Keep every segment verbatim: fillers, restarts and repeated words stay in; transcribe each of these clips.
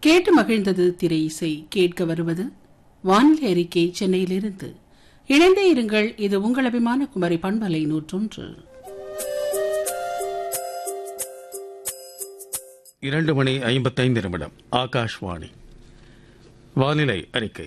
கேட்டு மகிழ்ந்தது திரை இசை. கேட்க வருவது வானிலை அறிக்கை சென்னையிலிருந்து. இணைந்தே இருங்கள், இது உங்கள் அபிமான குமரி பண்பலை நூற்றொன்று. இரண்டு மணி ஐம்பத்தைந்து நிமிடம். ஆகாஷ்வாணி வானிலை அறிக்கை.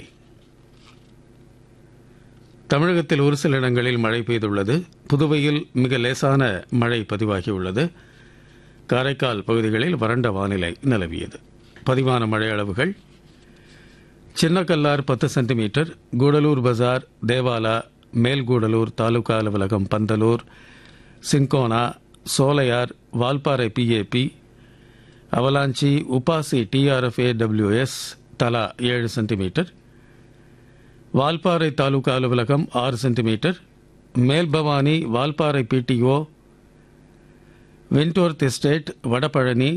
தமிழகத்தில் ஒரு சில இடங்களில் மழை பெய்துள்ளது. புதுவையில் மிக லேசான மழை பதிவாகியுள்ளது. காரைக்கால் பகுதிகளில் வறண்ட வானிலை நிலவியது. பதிவான மழை அளவுகள்: சின்னக்கல்லார் பத்து சென்டிமீட்டர், கூடலூர் பஜார், தேவாலா, மேல்கூடலூர் தாலுகா அலுவலகம், Pandalur, cinchona, Sholayar, Valparai PAP, avalanche, UPASI TRFA WS தலா ஏழு சென்டிமீட்டர், வால்பாறை தாலுகா அலுவலகம் ஆறு centimetre, Mel Bhavani, Valparai BDO, Wentworth estate, Vadapalani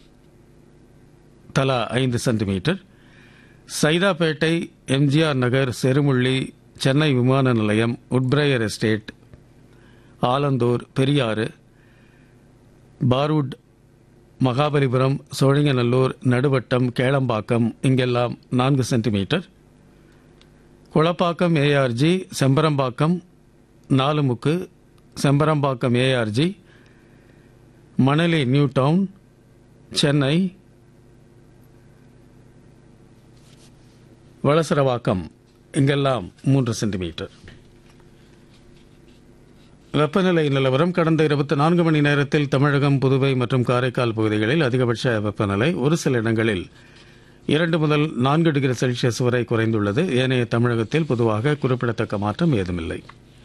தலா ஐந்து சென்டிமீட்டர், சைதாப்பேட்டை, எம்ஜிஆர் நகர், செருமுள்ளி, சென்னை விமான நிலையம், உட்பிரையர் எஸ்டேட், ஆலந்தூர், பெரியாறு, பார்வுட், மகாபலிபுரம், சோழிங்கநல்லூர், நடுவட்டம், கேளம்பாக்கம் இங்கெல்லாம் நான்கு centimetre, Kulappakkam ARG, Chembarambakkam, நாலுமுக்கு, Chembarambakkam ARG, Manali new down, Chennai, Valasaravakkam இங்கெல்லாம் மூன்று சென்டிமீட்டர். வெப்பநிலை நிலவரம்: கடந்த இருபத்தி நான்கு மணி நேரத்தில் தமிழகம், புதுவை மற்றும் காரைக்கால் பகுதிகளில் அதிகபட்ச வெப்பநிலை ஒரு சில இடங்களில் இரண்டு முதல் நான்கு டிகிரி செல்சியஸ் வரை குறைந்துள்ளது. ஏனைய தமிழகத்தில் பொதுவாக குறிப்பிடத்தக்க மாற்றம் ஏதுமில்லை.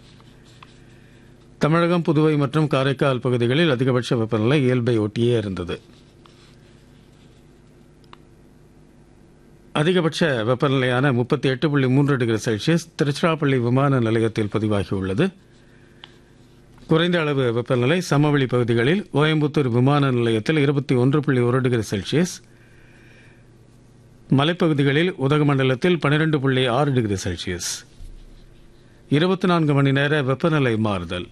தமிழகம், புதுவை மற்றும் காரைக்கால் பகுதிகளில் அதிகபட்ச வெப்பநிலை இயல்பை ஒட்டியே இருந்தது. அதிகபட்ச வெப்பநிலையான முப்பத்தி எட்டு புள்ளி மூன்று டிகிரி செல்சியஸ் திருச்சிராப்பள்ளி விமான நிலையத்தில் பதிவாகியுள்ளது. குறைந்த அளவு வெப்பநிலை சமவெளி பகுதிகளில் கோயம்புத்தூர் விமான நிலையத்தில் இருபத்தி ஒன்று புள்ளி ஒரு டிகிரி செல்சியஸ், மலைப்பகுதிகளில் உதகமண்டலத்தில் பனிரெண்டு புள்ளி ஆறு டிகிரி செல்சியஸ். இருபத்தி நான்கு மணி நேர வெப்பநிலை மாறுதல்: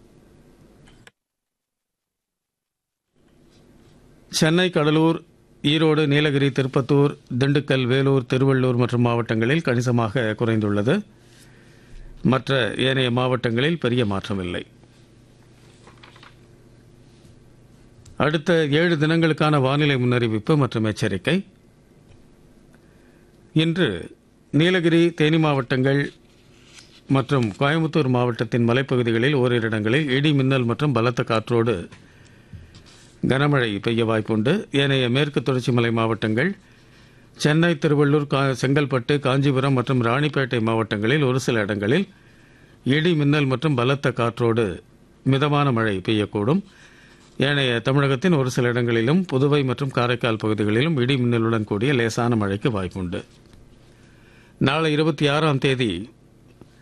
சென்னை, கடலூர், ஈரோடு, நீலகிரி, திருப்பத்தூர், திண்டுக்கல், வேலூர், திருவள்ளூர் மற்றும் மாவட்டங்களில் கணிசமாக குறைந்துள்ளது. மற்ற ஏனைய மாவட்டங்களில் பெரிய மாற்றமில்லை. அடுத்த ஏழு தினங்களுக்கான வானிலை முன்னறிவிப்பு மற்றும் எச்சரிக்கை. இன்று நீலகிரி, தேனி மாவட்டங்கள் மற்றும் கோயம்புத்தூர் மாவட்டத்தின் மலைப்பகுதிகளில் ஓரிரு இடங்களில் இடி, மின்னல் மற்றும் பலத்த காற்றோடு கனமழை பெய்ய வாய்ப்புண்டு. ஏனைய மேற்கு தொடர்ச்சி மலை மாவட்டங்கள், சென்னை, திருவள்ளூர், செங்கல்பட்டு, காஞ்சிபுரம் மற்றும் ராணிப்பேட்டை மாவட்டங்களில் ஒரு சில இடங்களில் இடி, மின்னல் மற்றும் பலத்த காற்றோடு மிதமான மழை பெய்யக்கூடும். ஏனைய தமிழகத்தின் ஒரு சில இடங்களிலும் புதுவை மற்றும் காரைக்கால் பகுதிகளிலும் இடி, மின்னலுடன் கூடிய லேசான மழைக்கு வாய்ப்புண்டு. நாளை இருபத்தி ஆறாம் தேதி